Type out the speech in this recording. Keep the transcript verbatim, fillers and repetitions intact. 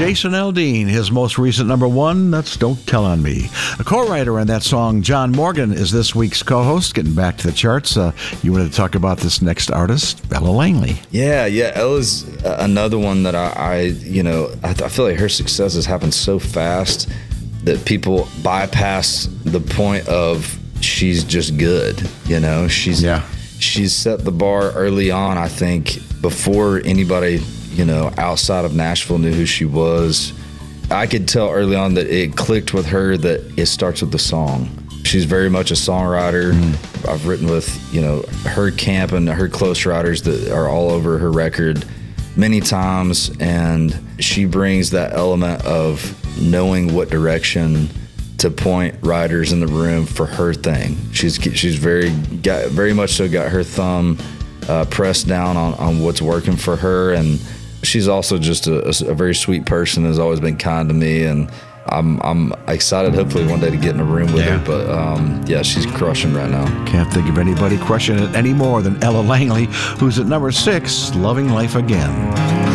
Jason Aldean, his most recent number one, that's Don't Tell on Me. A co-writer on that song, John Morgan, is this week's co-host. Getting back to the charts, uh, you wanted to talk about this next artist, Ella Langley. Yeah, yeah, Ella's another one that I, I you know, I, I feel like her success has happened so fast that people bypass the point of she's just good, you know? She's yeah. She's set the bar early on, I think, before anybody, you know, outside of Nashville knew who she was. I could tell early on that it clicked with her that it starts with the song. She's very much a songwriter. Mm. I've written with, you know, her camp and her close writers that are all over her record many times, and she brings that element of knowing what direction to point writers in the room for her thing. She's she's very got very much so got her thumb uh, pressed down on, on what's working for her, and she's also just a, a very sweet person, has always been kind to me, and I'm I'm excited hopefully one day to get in a room with yeah. her. But um, yeah, she's crushing right now. Can't think of anybody crushing it any more than Ella Langley, who's at number six, Loving Life Again.